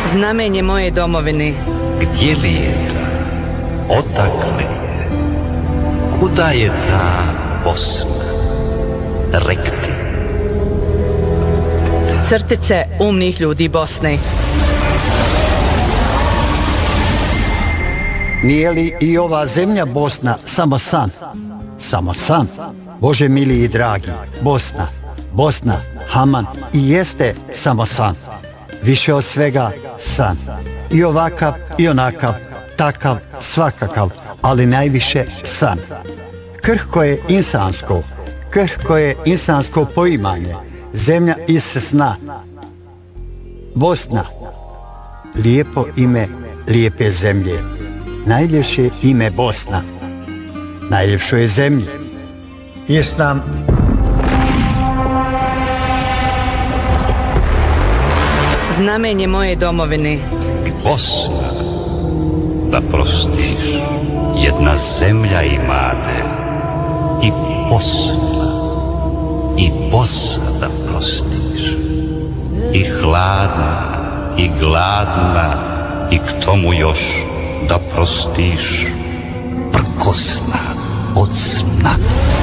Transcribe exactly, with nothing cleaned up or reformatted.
Znamenje moje domovine. Gdje li je ta? Odakle je? Kuda je ta Bosna? Rekti. Crtice umnih ljudi Bosne. Nije li i ova zemlja Bosna samo san? Samo san. Bože mili i dragi, Bosna, Bosna, Haman i jeste samo san. Više od svega san. I ovakav i onakav, takav, svakakav, ali najviše san. Krhko je insansko, krhko je insansko poimanje. Zemlja iz sna. Bosna. Lijepo ime lijepe zemlje. Najljepše ime Bosna. Najljepšo je zemlji. Jest nam Znamenje moje domovine. Bosna, da prostiš, jedna zemlja imade. I Bosna, i Bosa da prostiš. I hladna, i gladna, i k tomu još da prostiš prkosna od sna.